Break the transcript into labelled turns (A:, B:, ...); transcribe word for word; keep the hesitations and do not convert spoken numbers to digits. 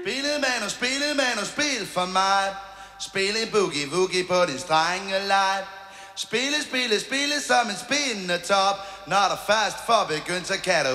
A: Spillet man og spillet man og spil for mig. Spil en boogie-woogie på din strengelej. Spille, spille, spille som en spindende top. Når der først får begyndt, så kan du